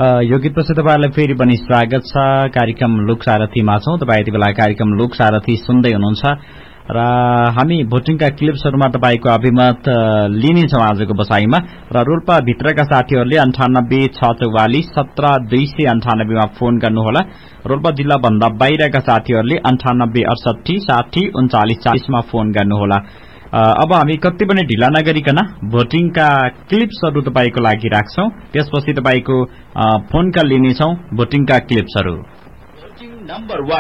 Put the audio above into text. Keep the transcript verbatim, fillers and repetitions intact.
यो गीतपछि तपाईँलाई फेरि पनि स्वागत छ। कार्यक्रम लोक सारथीमा छौं। तपाईँ यति बेला कार्यक्रम लोक सारथी सुन्दै हुनुहुन्छ र हामी भोटिङका क्लिप्सहरूमा तपाईँको अभिमत लिनेछौं आजको बसाईमा। र रोल्पा भित्रका साथीहरूले अन्ठानब्बे छ चौवालिस सत्र दुई सय अन्ठानब्बेमा फोन गर्नुहोला। रोल्पा जिल्ला भन्दा बाहिरका साथीहरूले अन्ठानब्बे अडसठी साठी उन्चालिस चालिसमा फोन गर्नुहोला। अब हामी कति पनि ढिला नगरिकन भोटिङका क्लिप्सहरू तपाईको लागि राख्छौं। त्यसपछि तपाईको फोनका लिनेछौं भोटिङका क्लिप्सहरू। Voting number